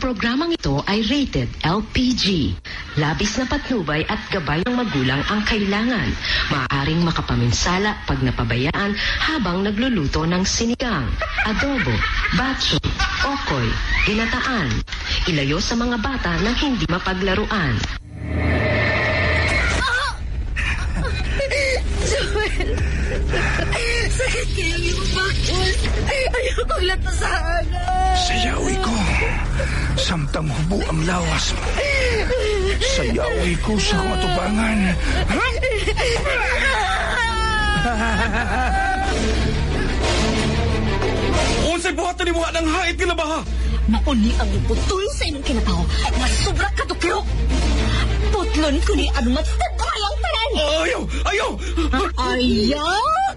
programang ito ay rated LPG. Labis na patnubay at gabay ng magulang ang kailangan. Maaaring makapaminsala pag napabayaan habang nagluluto ng sinigang, adobo, batso, okoy, ginataan. Ilayo sa mga bata na hindi mapaglaruan. Joel! Sakit kayo yung bakit? Ayaw kong latasahan. Sayawi ko. Samtang hubo ang lawas mo. Sayawi ko sa matubangan. Unsay buhaton ni mga ng hait ka na ba ha? Mauni ang putol sa inyong kinatao. Masubra ka tukyo. Putlon ko ni ano matagayang tanan. Ayaw! Ayaw! Ayaw!